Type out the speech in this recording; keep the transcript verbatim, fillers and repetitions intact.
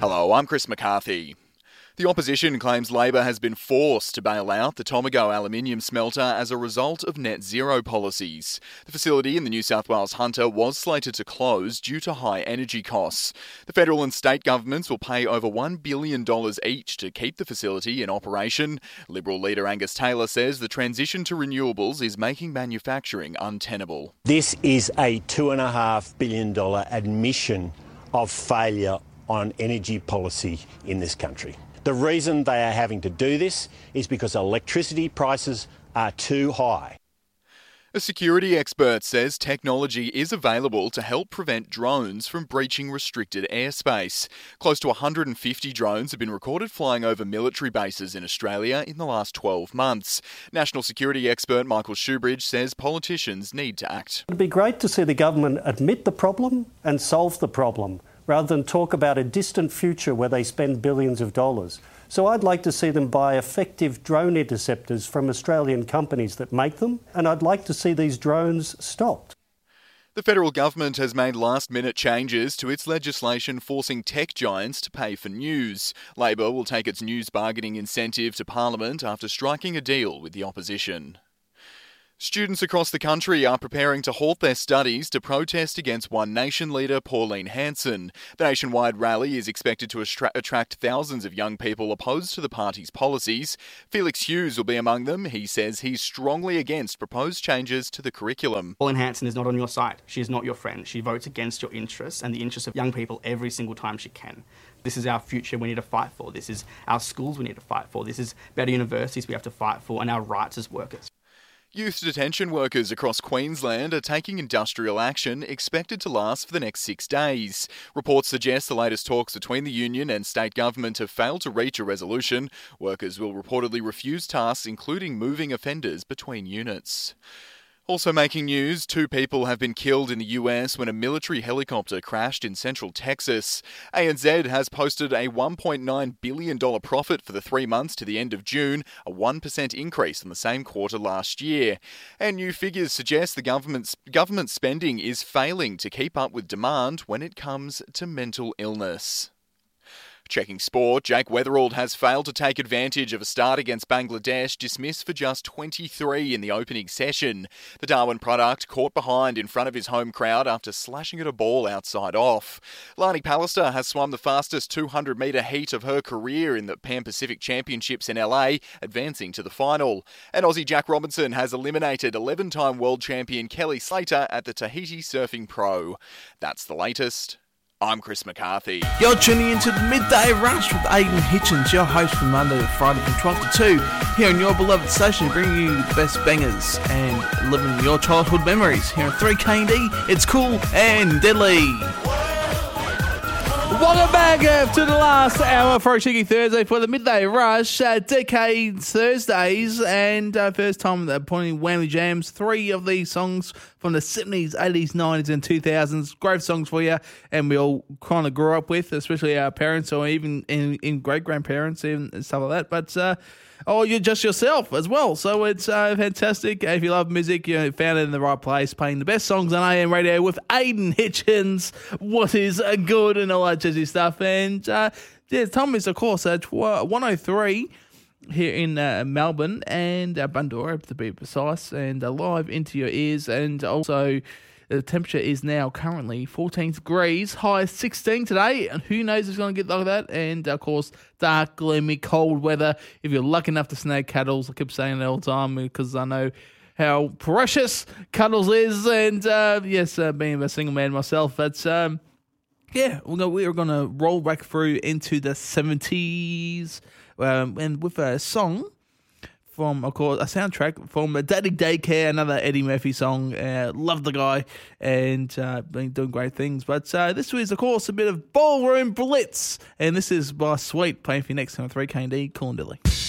Hello, I'm Chris McCarthy. The opposition claims Labor has been forced to bail out the Tomago aluminium smelter as a result of net zero policies. The facility in the New South Wales Hunter was slated to close due to high energy costs. The federal and state governments will pay over one billion dollars each to keep the facility in operation. Liberal leader Angus Taylor says the transition to renewables is making manufacturing untenable. This is a two point five billion dollars admission of failure on energy policy in this country. The reason they are having to do this is because electricity prices are too high. A security expert says technology is available to help prevent drones from breaching restricted airspace. Close to one hundred fifty drones have been recorded flying over military bases in Australia in the last twelve months. National security expert Michael Shoebridge says politicians need to act. It'd be great to see the government admit the problem and solve the problem, rather than talk about a distant future where they spend billions of dollars. So I'd like to see them buy effective drone interceptors from Australian companies that make them, and I'd like to see these drones stopped. The federal government has made last-minute changes to its legislation forcing tech giants to pay for news. Labor will take its news bargaining incentive to Parliament after striking a deal with the opposition. Students across the country are preparing to halt their studies to protest against One Nation leader Pauline Hanson. The nationwide rally is expected to attra- attract thousands of young people opposed to the party's policies. Felix Hughes will be among them. He says he's strongly against proposed changes to the curriculum. Pauline Hanson is not on your side. She is not your friend. She votes against your interests and the interests of young people every single time she can. This is our future we need to fight for. This is our schools we need to fight for. This is better universities we have to fight for, and our rights as workers. Youth detention workers across Queensland are taking industrial action expected to last for the next six days. Reports suggest the latest talks between the union and state government have failed to reach a resolution. Workers will reportedly refuse tasks including moving offenders between units. Also making news, two people have been killed in the U S when a military helicopter crashed in central Texas. A N Z has posted a one point nine billion dollars profit for the three months to the end of June, a one percent increase on the same quarter last year. And new figures suggest the government's government spending is failing to keep up with demand when it comes to mental illness. Checking sport, Jake Weatherald has failed to take advantage of a start against Bangladesh, dismissed for just twenty-three in the opening session. The Darwin product caught behind in front of his home crowd after slashing at a ball outside off. Lani Pallister has swum the fastest two hundred metre heat of her career in the Pan Pacific Championships in L A, advancing to the final. And Aussie Jack Robinson has eliminated eleven-time world champion Kelly Slater at the Tahiti Surfing Pro. That's the latest. I'm Chris McCarthy. You're tuning into the Midday Rush with Aidan Hitchens, your host from Monday to Friday from twelve to two, here on your beloved station, bringing you the best bangers and living your childhood memories. Here on three K and D, it's cool and deadly. Welcome back uh, to the last hour for a cheeky Thursday for the Midday Rush, uh, Decades Thursdays, and uh, first time uh, pointing Whammy Jams. Three of these songs from the seventies, eighties, nineties, and two thousands. Great songs for you, and we all kind of grew up with, especially our parents or even in, in great-grandparents and stuff like that. But uh, or you're just yourself as well. So it's uh, fantastic. If you love music, you found it in the right place, playing the best songs on A M radio with Aidan Hitchens. What is uh, good and all that jazzy stuff. And uh, yeah, time is, of course, uh, one oh three here in uh, Melbourne and uh, Bundoora, to be precise, and uh, live into your ears. And also, the temperature is now currently fourteen degrees, high sixteen today, and who knows if it's going to get like that. And, of course, dark, gloomy, cold weather. If you're lucky enough to snag Cuddles, I keep saying it all the time because I know how precious Cuddles is. And, uh, yes, uh, being a single man myself, that's... Um, yeah, we're going we're going to roll back through into the seventies um, and with a song from, of course, a soundtrack from Daddy Daycare, another Eddie Murphy song. Uh, love the guy and uh, been doing great things. But uh, this was, of course, a bit of Ballroom Blitz, and this is by Sweet, playing for you next time on three K and D, Cool and Dilly.